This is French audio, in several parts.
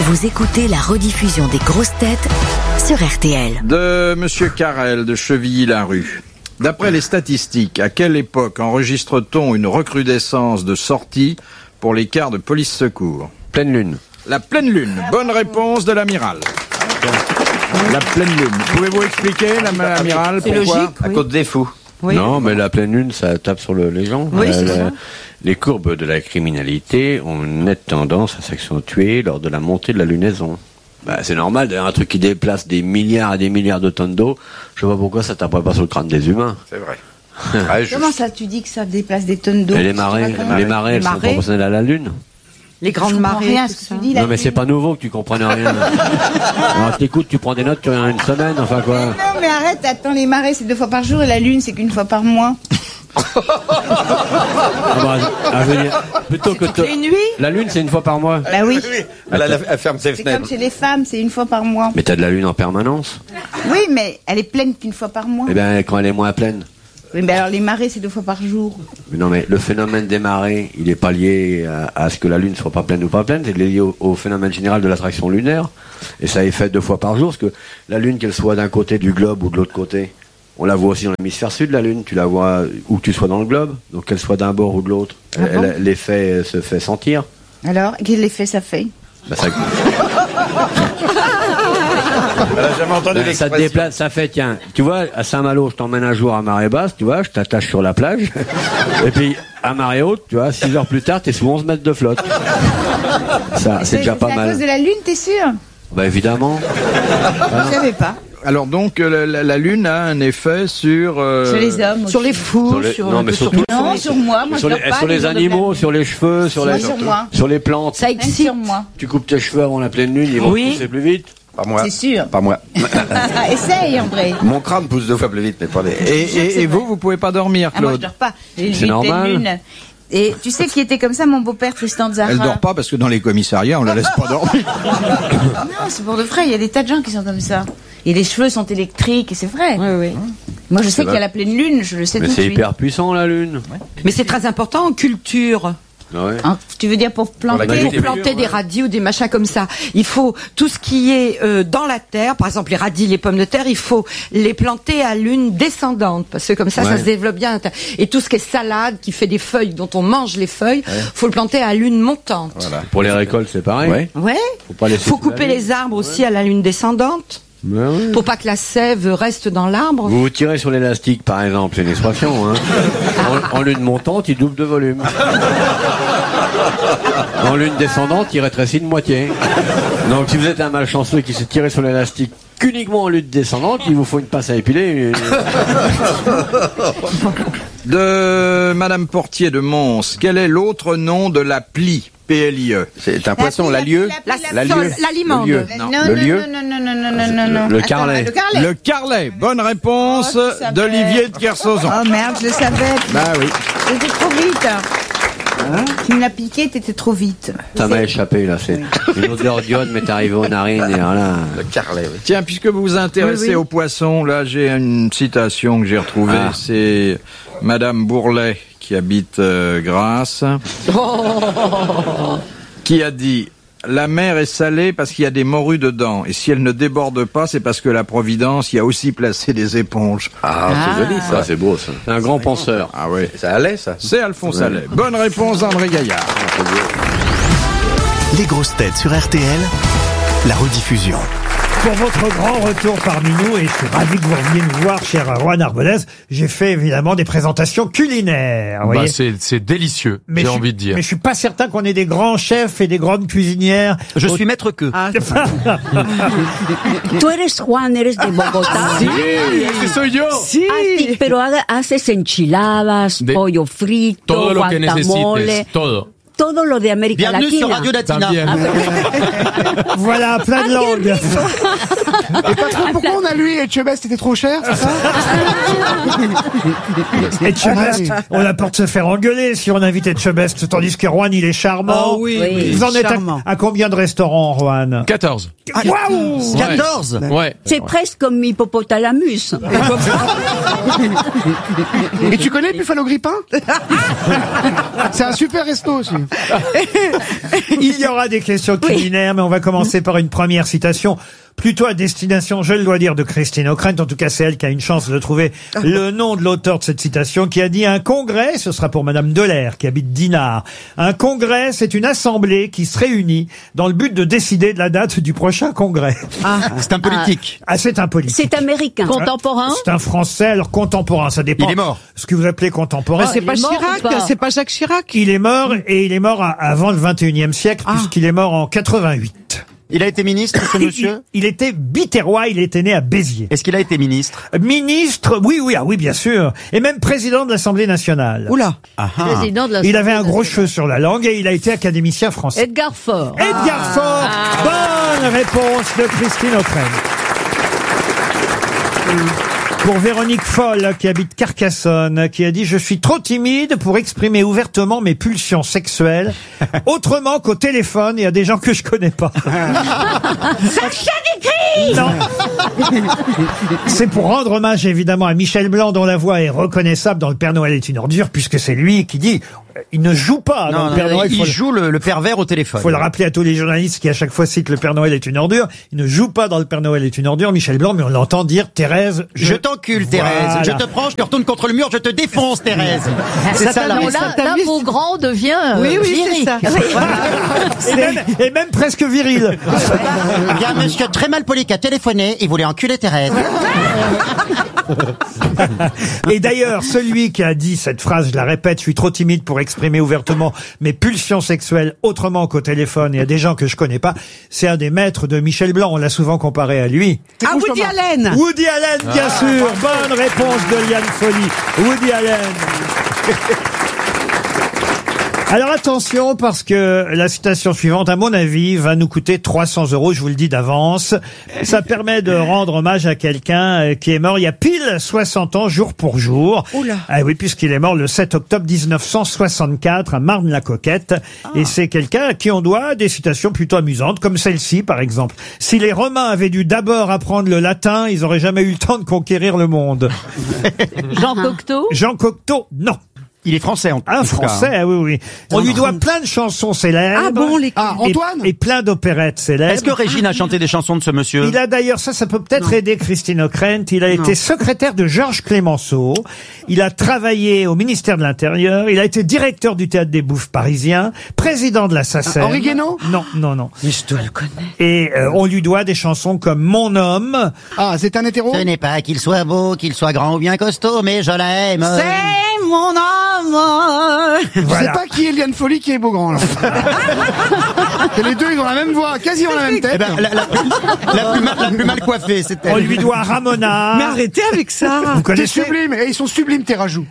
Vous écoutez la rediffusion des grosses têtes sur RTL. De Monsieur Carrel de Chevilly-Larue. D'après les statistiques, à quelle époque enregistre-t-on une recrudescence de sorties pour les cars de police secours? Pleine lune. La pleine lune. Bonne réponse de l'amiral. La pleine lune. Pouvez-vous expliquer, l'amiral, pourquoi? Logique, À oui. cause des fous. Oui. Non, mais la pleine lune, ça tape sur les gens. Oui, c'est ça. Les courbes de la criminalité ont une nette tendance à s'accentuer lors de la montée de la lunaison. Bah, c'est normal, d'ailleurs, un truc qui déplace des milliards et des milliards de tonnes d'eau, je vois pas pourquoi ça taperait pas sur le crâne des humains. C'est vrai. Comment ça, tu dis que ça déplace des tonnes d'eau? Et les marées, elles sont proportionnelles à la lune. Les grandes marées, rien ce que tu dis. Non, mais c'est pas nouveau que tu comprennes rien. Alors, t'écoutes, tu prends des notes, tu reviens une semaine, enfin quoi. Non, mais arrête, attends, les marées, c'est 2 fois par jour et la lune, c'est qu'une fois par mois. Je veux dire, plutôt que Les nuits? la lune, c'est une fois par mois. Bah oui. Elle ferme ses C'est comme fenêtres. chez les femmes, c'est 1 fois par mois. Mais t'as de la lune en permanence. Oui, mais elle est pleine qu'1 fois par mois. Eh bien, quand elle est moins pleine. Oui, mais alors les marées, c'est 2 fois par jour. Mais non, mais le phénomène des marées, il n'est pas lié à ce que la Lune soit pas pleine ou pas pleine, c'est lié au phénomène général de l'attraction lunaire. Et ça est fait 2 fois par jour, parce que la Lune, qu'elle soit d'un côté du globe ou de l'autre côté, on la voit aussi dans l'hémisphère sud, la Lune, tu la vois où que tu sois dans le globe, donc qu'elle soit d'un bord ou de l'autre, l'effet se fait sentir. Alors, quel effet ça fait? Bah, ça, Elle a jamais entendu ça te l'expression. déplace, ça fait, tiens, tu vois, à Saint-Malo, je t'emmène un jour à marée basse, tu vois, je t'attache sur la plage, et puis à marée haute, tu vois, 6 heures plus tard, t'es sous 11 mètres de flotte. Ça, c'est déjà pas C'est à mal. cause de la lune, t'es sûr? Bah évidemment. Je savais pas. Alors donc, la lune a un effet sur... Sur les hommes. Sur aussi. les fous, Non, mais surtout Non, sur moi. Moi, sur je les, dors pas sur les jours de animaux, pleine sur les cheveux, sur lune. les, Sur moi. sur les plantes. ça Même excite. sur moi. Tu coupes tes cheveux avant la pleine lune, ils vont Oui. pousser plus vite. Pas moi. C'est sûr. Pas moi. Essaye, André. Mon crâne pousse 2 fois plus vite, mais pas des... Et vous pouvez pas dormir, Ah, moi, je Claude? dors pas. J'ai C'est une normal. pleine lune. Et tu sais qui était comme ça, mon beau-père Tristan Zara? Elle dort pas parce que dans les commissariats, on la laisse pas dormir. Non, c'est pour de vrai. Il y a des tas de gens qui sont comme ça. Et les cheveux sont électriques, et c'est vrai. Oui, oui. Moi, je sais qu'il y vrai. a la pleine lune, je le sais Mais tout de c'est suite. hyper puissant la lune. Mais c'est très important en culture. Ouais. Hein, tu veux dire pour planter? la Pour qualité. planter des radis ou des machins comme ça. Il faut tout ce qui est dans la terre, par exemple les radis, les pommes de terre, il faut les planter à lune descendante, parce que comme ça, Ouais. ça se développe bien. Et tout ce qui est salade, qui fait des feuilles, dont on mange les feuilles, faut le planter à lune montante. Voilà. Pour les récoltes, c'est pareil. Ouais. Ouais. Faut pas laisser Faut sous la couper lune. les arbres aussi à la lune descendante, Ouais, ouais. pour pas que la sève reste dans l'arbre. Vous vous tirez sur l'élastique, par exemple, c'est une expression. Hein. En lune montante, il double de volume. En lune descendante, il rétrécit de moitié. Donc, si vous êtes un malchanceux qui s'est tiré sur l'élastique qu'uniquement en lune descendante, il vous faut une pince à épiler. De Madame Portier de Mons, quel est l'autre nom de la plie? P-L-I-E. C'est un poisson, la lieue. La limande. Le lieu. Non, Le non, lieu. non, non, non, non, non, non, non. Le Attends, carlet. Le carlet. Le carlet. Bonne réponse Oh, je savais. d'Olivier de Kersauzon. Oh merde, je le savais. Bah oui. T'étais trop vite. Tu me l'as piqué, t'étais trop vite. Ça m'a échappé, là. C'est une odeur d'iode m'est arrivée aux narines. Et voilà. Le carlet, oui. Tiens, puisque vous vous intéressez Oui, oui. aux poissons, là j'ai une citation que j'ai retrouvée. Ah. C'est Madame Bourlet qui habite Grasse, qui a dit: la mer est salée parce qu'il y a des morues dedans, et si elle ne déborde pas, c'est parce que la Providence y a aussi placé des éponges. Ah, c'est joli, Ça, ça. c'est beau, ça. C'est un grand penseur. Ah oui. Ça allait, ça. C'est Alphonse Allais. Bonne réponse d'André Gaillard. Les grosses têtes sur RTL, la rediffusion. Pour votre grand retour parmi nous, et je suis ravi que vous reveniez nous voir, cher Juan Arbonez, j'ai fait évidemment des présentations culinaires. Vous Bah, voyez. c'est délicieux, j'ai envie de dire. Mais je suis pas certain qu'on ait des grands chefs et des grandes cuisinières. Je suis maître que. Tú eres Juan, eres de Bogotá. ¡Ese soy yo! Sí, pero haces enchiladas, pollo frito, Todo lo que guacamole, necesites, todo. todo lo de América Bienvenue Latina. sur Radio Latina. También. Voilà, plein de langues. Et patron, pourquoi on a lui et Etchebest, c'était trop cher, c'est ça? Etchebest, on a peur de se faire engueuler si on invite Etchebest, tandis que Juan, il est charmant. Oh oui, Vous en êtes charmant. à combien de restaurants, Juan? 14. Waouh! 14. Ouais. C'est presque comme hippopotalamus. Et tu connais Buffalo Grippin? C'est un super resto aussi. Il y aura des questions culinaires, mais on va commencer par une première citation, plutôt à destination, je le dois dire, de Christine O'Krent. En tout cas, c'est elle qui a une chance de trouver le nom de l'auteur de cette citation, qui a dit: un congrès, ce sera pour Madame Delair, qui habite Dinard. Un congrès, c'est une assemblée qui se réunit dans le but de décider de la date du prochain congrès. C'est un politique. Ah, c'est un politique. C'est américain. Contemporain. C'est un Français, alors contemporain, ça dépend. Il est mort. Ce que vous appelez contemporain. C'est pas Chirac, c'est pas Jacques Chirac. Il est mort, et il est mort avant le 21e siècle, puisqu'il est mort en 88. Il a été ministre, ce monsieur? Il était biterrois, il était né à Béziers. Est-ce qu'il a été ministre? Ministre, oui, bien sûr. Et même président de l'Assemblée nationale. Oula. Président de la Il avait un gros cheveu sur la langue et il a été académicien français. Edgar Faure. Edgar Faure. Bonne réponse de Christine O'Krent. Pour Véronique Foll, qui habite Carcassonne, qui a dit: je suis trop timide pour exprimer ouvertement mes pulsions sexuelles, autrement qu'au téléphone et à des gens que je connais pas. Sacha Guitry. Non. C'est pour rendre hommage évidemment à Michel Blanc, dont la voix est reconnaissable dans Le Père Noël est une ordure, puisque c'est lui qui dit: il ne joue pas dans Le Père Noël. Il joue le pervers au téléphone. Faut le rappeler à tous les journalistes qui à chaque fois citent Le Père Noël est une ordure. Il ne joue pas dans Le Père Noël est une ordure, Michel Blanc, mais on l'entend dire: Thérèse, je t'encule, Thérèse. Voilà. Je te prends, je te retourne contre le mur, je te défonce, Thérèse. C'est ça la Là, Beaugrand devient Oui, lyrique. c'est ça. et même presque viril. Il y a un monsieur très mal poli qui a téléphoné, il voulait enculer Thérèse. Et d'ailleurs, celui qui a dit cette phrase, je la répète: je suis trop timide pour exprimer ouvertement mes pulsions sexuelles autrement qu'au téléphone et à des gens que je connais pas, c'est un des maîtres de Michel Blanc. On l'a souvent comparé à lui. Woody Allen. Woody Allen, bien sûr. Bonne réponse de Liane Folly. Woody Allen. Alors attention, parce que la citation suivante, à mon avis, va nous coûter 300 €, je vous le dis d'avance. Ça permet de rendre hommage à quelqu'un qui est mort il y a pile 60 ans, jour pour jour. Oula. Ah oui, puisqu'il est mort le 7 octobre 1964 à Marne-la-Coquette. Et c'est quelqu'un à qui on doit des citations plutôt amusantes, comme celle-ci, par exemple. Si les Romains avaient dû d'abord apprendre le latin, ils auraient jamais eu le temps de conquérir le monde. Jean Cocteau. Jean Cocteau, non. Il est français en tout cas. Un français, oui. On lui doit plein de chansons célèbres. Ah bon, Antoine. Et plein d'opérettes célèbres. Est-ce que Régine a chanté des chansons de ce monsieur? Il a d'ailleurs, ça peut peut-être aider Christine O'Krent. Il a été secrétaire de Georges Clémenceau. Il a travaillé au ministère de l'Intérieur. Il a été directeur du Théâtre des Bouffes parisien, président de la SACEM. Henri Guénaud? Non. Mais je dois le connaître. Et on lui doit des chansons comme Mon homme. Ah, c'est un hétéro? Ce n'est pas qu'il soit beau, qu'il soit grand ou bien costaud, mais je l'aime. C'est mon homme. Je sais Voilà. pas qui est Liane Folly, qui est Beaugrand, là. Et les deux, ils ont la même voix, quasiment la même tête. Eh ben, la plus mal coiffée, c'est elle. On lui doit Ramona. Mais arrêtez avec ça. Vous T'es connaissez? sublime, et ils sont sublimes, tes rajouts.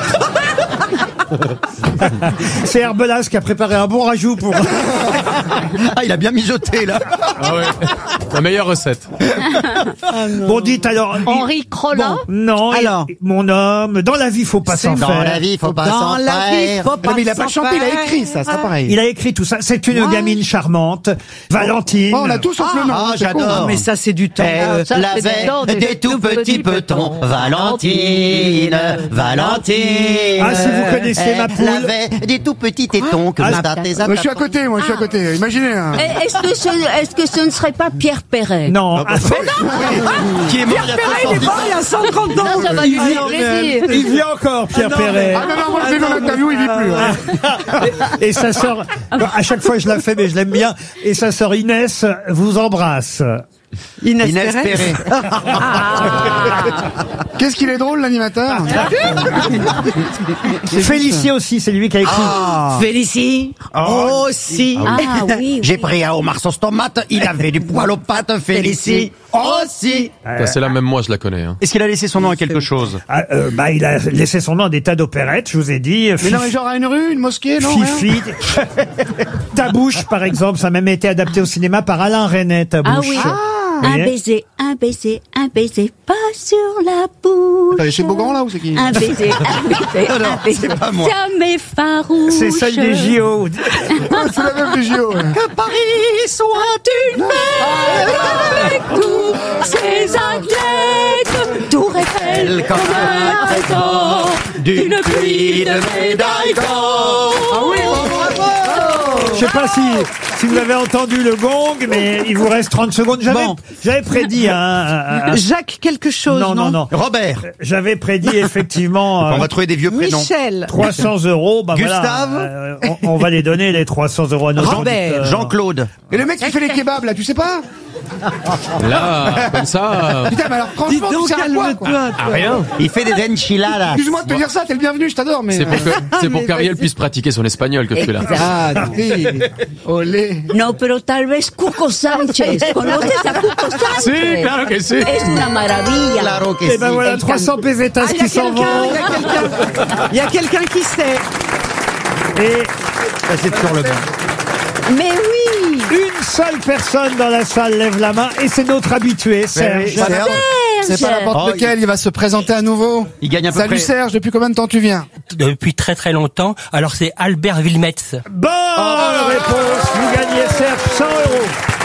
C'est Herbelas qui a préparé un bon rajout pour... Ah, il a bien mijoté, là. Ah ouais. La meilleure recette. Bon, dites alors... Henri Crollin. Non, Alors. Mon homme, dans la vie, faut pas s'en Dans faire. la vie, faut pas Dans s'en la vie, faire. faut pas Non, mais il a pas s'en chanté, il a faire. écrit ça, c'est pareil. Il a écrit tout ça. C'est une gamine charmante, Valentine. Oh, on a tous sauf le nom. Ah, c'est con. j'adore. Mais ça, c'est du temps. Elle Ça, c'est l'avait des tout petits petons. Valentine, Valentine. Ah, si vous connaissez ma poule. Elle avait des tout petits tétons que Ah, Moi, je suis à côté, je suis à côté. Imaginez, hein. Est-ce que ce ne serait pas Pierre Perret? Non, Qui est mort il y a Il est mort il y a 130 ans. Ça va lui faire plaisir. il vit encore, Pierre Perret. Ah non, moi, je l'ai vu en interview, il vit plus. hein. Et sa sœur, à chaque fois je la fais, mais je l'aime bien. Et sa sœur Inès vous embrasse. Inès Inès Perret. Perret. Qu'est-ce qu'il est drôle, l'animateur. Félicie aussi, c'est lui qui a écrit. Félicie. Aussi. Ah oui. J'ai pris un homard sauce tomate, il avait du poil aux pattes, Félicie. Aussi. C'est là, même moi, je la connais. Hein. Est-ce qu'il a laissé son nom à quelque chose? Il a laissé son nom à des tas d'opérettes, je vous ai dit. Mais non, mais genre à une rue, une mosquée, non? Fifi. Tabouche, par exemple, ça a même été adapté au cinéma par Alain Resnais, Tabouche. Ah oui. Vous Un voyez baiser, pas sur la bouche. Attendez, c'est Beaugrand, là, ou c'est qui? Un baiser, un baiser, c'est pas moi. jamais farouche. C'est celle des JO. C'est la même des JO, ouais. Que Paris soit une fête avec tous ses athlètes. Tour Eiffel comme un trésor d'une pluie de médailles d'or. Ah oui, bravo. je sais pas si vous avez entendu le gong, mais il vous reste 30 secondes. J'avais prédit Jacques quelque chose, non. Robert. J'avais prédit effectivement. On va trouver des vieux prénoms. Michel. 300 €. Bah Gustave. voilà, on va les donner les 300 € à nos Robert. auditeurs. Jean-Claude. Et le mec qui fait les kebabs, là, tu sais pas? Là, comme ça. Putain, mais alors franchement, tu sers à quoi, quoi? À rien. Il fait des enchiladas. Excuse-moi de te dire ça, t'es le bienvenu, je t'adore, mais... C'est pour qu'Ariel puisse pratiquer son espagnol que tu es là. Ah, oui. Olé. No, pero tal vez Cuco Sánchez. ¿Conoces a Cuco Sánchez? Sí, claro que sí. Es una maravilla. Claro que Et ben voilà, 300 pesetas qui s'en vont. Il y a quelqu'un qui sait. Et c'est toujours le même. Mais oui. une seule personne dans la salle lève la main, et c'est notre habitué, Serge. C'est pas n'importe lequel, il va se présenter à nouveau. Il gagne à peu Salut près. Serge, depuis combien de temps tu viens? Depuis très très longtemps. Alors c'est Albert Wilmetz. Bonne réponse, vous gagnez Serge 100 €.